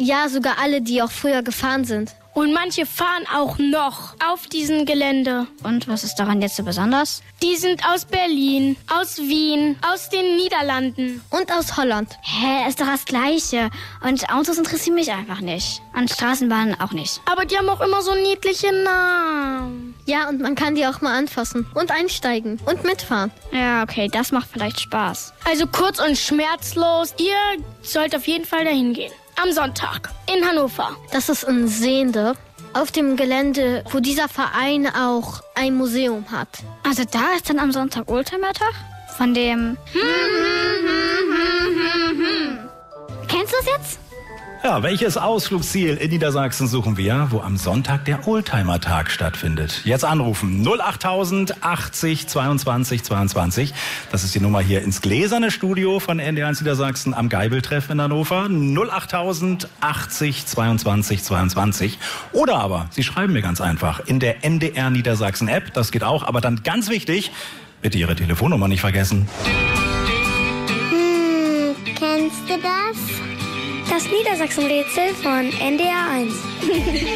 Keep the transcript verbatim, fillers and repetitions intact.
Ja, sogar alle, die auch früher gefahren sind. Und manche fahren auch noch auf diesem Gelände. Und was ist daran jetzt so besonders? Die sind aus Berlin, aus Wien, aus den Niederlanden. Und aus Holland. Hä, ist doch das Gleiche. Und Autos interessieren mich einfach nicht. Und Straßenbahnen auch nicht. Aber die haben auch immer so niedliche Namen. Ja, und man kann die auch mal anfassen und einsteigen und mitfahren. Ja, okay, das macht vielleicht Spaß. Also kurz und schmerzlos, ihr sollt auf jeden Fall dahin gehen. Am Sonntag in Hannover. Das ist in Sehnde, auf dem Gelände, wo dieser Verein auch ein Museum hat. Also da ist dann am Sonntag Oldtimer-Tag? Von dem... Kennst du das jetzt? Ja, welches Ausflugsziel in Niedersachsen suchen wir, wo am Sonntag der Oldtimer-Tag stattfindet? Jetzt anrufen null achttausend achtzig zweiundzwanzig zweiundzwanzig. Das ist die Nummer hier ins gläserne Studio von N D R eins Niedersachsen am Geibeltreff in Hannover. null achttausend achtzig zweiundzwanzig zweiundzwanzig. Oder aber, Sie schreiben mir ganz einfach in der N D R Niedersachsen App. Das geht auch, aber dann ganz wichtig, bitte Ihre Telefonnummer nicht vergessen. Hm, kennst du das? Das Niedersachsen-Rätsel von N D R eins.